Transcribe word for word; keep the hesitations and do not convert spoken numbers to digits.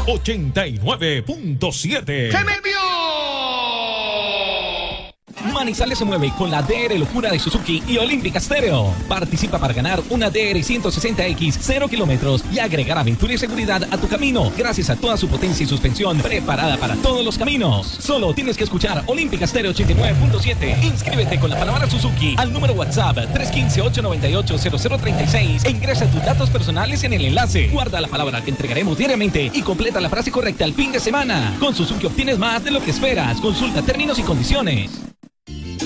ochenta y nueve punto siete. ¡Se me envió! Manizales se mueve con la D R Locura de Suzuki y Olímpica Stereo. Participa para ganar una D R ciento sesenta X cero kilómetros y agregar aventura y seguridad a tu camino gracias a toda su potencia y suspensión preparada para todos los caminos. Solo tienes que escuchar Olímpica Stereo ochenta y nueve punto siete. Inscríbete con la palabra Suzuki al número WhatsApp tres uno cinco, ocho nueve ocho, cero cero tres seis e ingresa tus datos personales en el enlace. Guarda la palabra que entregaremos diariamente y completa la frase correcta al fin de semana. Con Suzuki obtienes más de lo que esperas. Consulta términos y condiciones.